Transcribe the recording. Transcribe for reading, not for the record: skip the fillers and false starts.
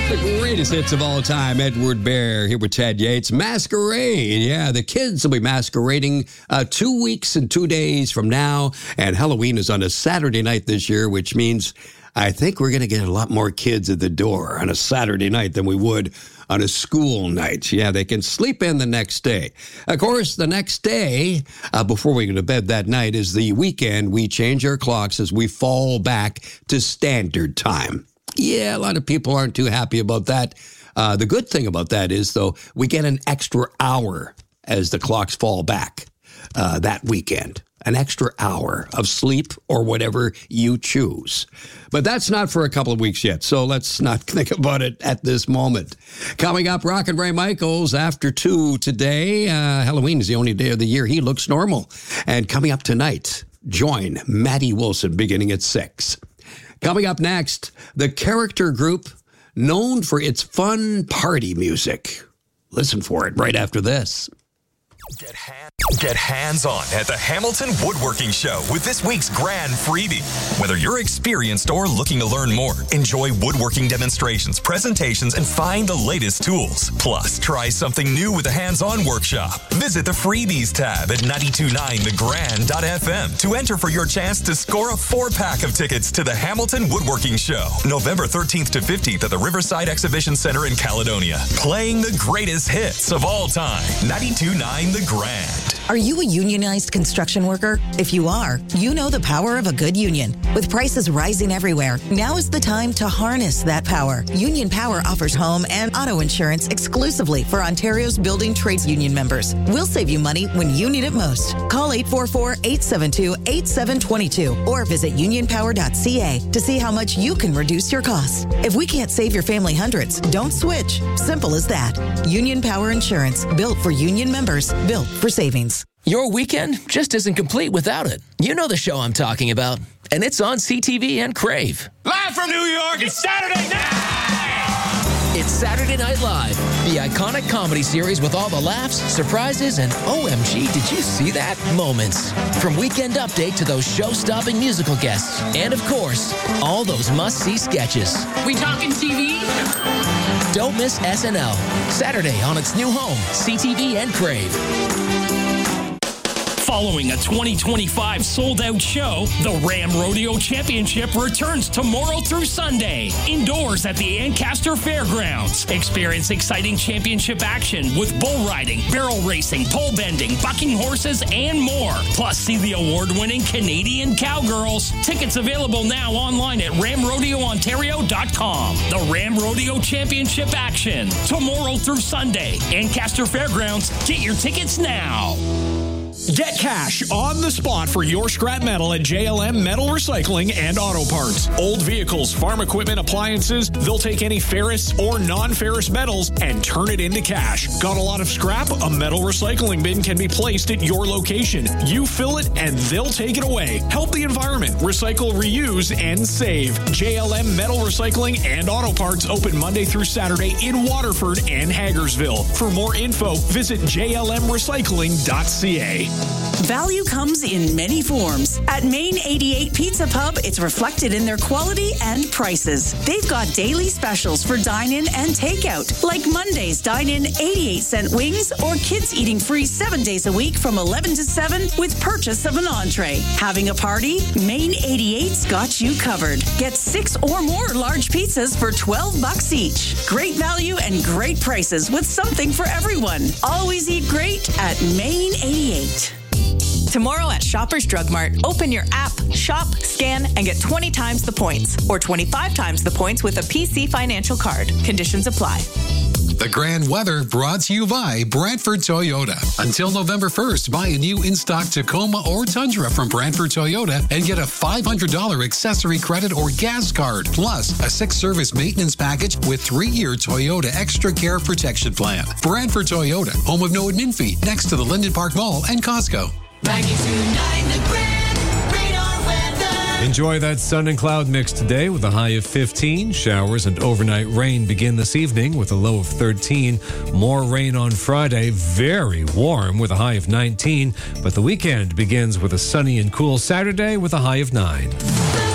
The greatest hits of all time. Edward Bear here with Ted Yates. Masquerade. Yeah, the kids will be masquerading 2 weeks and 2 days from now. And Halloween is on a Saturday night this year, which means I think we're going to get a lot more kids at the door on a Saturday night than we would on a school night. Yeah, they can sleep in the next day. Of course, the next day, before we go to bed that night, is the weekend. We change our clocks as we fall back to standard time. Yeah, a lot of people aren't too happy about that. The good thing about that is, though, we get an extra hour as the clocks fall back that weekend. An extra hour of sleep or whatever you choose. But that's not for a couple of weeks yet, so let's not think about it at this moment. Coming up, Rockin' Ray Michaels after 2 today. Halloween is the only day of the year he looks normal. And coming up tonight, join Maddie Wilson beginning at 6. Coming up next, the character group known for its fun party music. Listen for it right after this. Get hands-on at the Hamilton Woodworking Show with this week's grand freebie. Whether you're experienced or looking to learn more, enjoy woodworking demonstrations, presentations, and find the latest tools. Plus, try something new with a hands-on workshop. Visit the freebies tab at 929thegrand.fm to enter for your chance to score a 4-pack of tickets to the Hamilton Woodworking Show, November 13th to 15th at the Riverside Exhibition Center in Caledonia. Playing the greatest hits of all time. 929 The Grand. Are you a unionized construction worker? If you are, you know the power of a good union. With prices rising everywhere, now is the time to harness that power. Union Power offers home and auto insurance exclusively for Ontario's building trades union members. We'll save you money when you need it most. Call 844-872-8722 or visit unionpower.ca to see how much you can reduce your costs. If we can't save your family hundreds, don't switch. Simple as that. Union Power Insurance, built for union members, built for savings. Your weekend just isn't complete without it. You know the show I'm talking about, and it's on CTV and Crave. Live from New York, it's Saturday night! It's Saturday Night Live, the iconic comedy series with all the laughs, surprises, and OMG, did you see that? Moments. From Weekend Update to those show-stopping musical guests, and of course, all those must-see sketches. We talking TV? Don't miss SNL, Saturday on its new home, CTV and Crave. Following a 2025 sold-out show, the Ram Rodeo Championship returns tomorrow through Sunday, indoors at the Ancaster Fairgrounds. Experience exciting championship action with bull riding, barrel racing, pole bending, bucking horses, and more. Plus, see the award-winning Canadian Cowgirls. Tickets available now online at ramrodeoontario.com. The Ram Rodeo Championship action, tomorrow through Sunday, Ancaster Fairgrounds. Get your tickets now. Get cash on the spot for your scrap metal at JLM Metal Recycling and Auto Parts. Old vehicles, farm equipment, appliances, they'll take any ferrous or non-ferrous metals and turn it into cash. Got a lot of scrap? A metal recycling bin can be placed at your location. You fill it and they'll take it away. Help the environment. Recycle, reuse, and save. JLM Metal Recycling and Auto Parts open Monday through Saturday in Waterford and Hagersville. For more info, visit jlmrecycling.ca. Value comes in many forms. At Main 88 Pizza Pub, it's reflected in their quality and prices. They've got daily specials for dine-in and takeout, like Monday's dine-in 88-cent wings or kids eating free 7 days a week from 11 to 7 with purchase of an entree. Having a party? Main 88's got you covered. Get 6 or more large pizzas for $12 each. Great value and great prices with something for everyone. Always eat great at Main 88. Tomorrow at Shoppers Drug Mart, open your app, shop, scan, and get 20 times the points or 25 times the points with a PC Financial Card. Conditions apply. The grand weather brought to you by Brantford Toyota. Until November 1st, buy a new in-stock Tacoma or Tundra from Brantford Toyota and get a $500 accessory credit or gas card, plus a 6-service maintenance package with 3-year Toyota Extra Care Protection Plan. Brantford Toyota, home of no admin fee, next to the Linden Park Mall and Costco. 92.9 The Grand, radar weather. Enjoy that sun and cloud mix today with a high of 15. Showers and overnight rain begin this evening with a low of 13. More rain on Friday, very warm with a high of 19. But the weekend begins with a sunny and cool Saturday with a high of 9.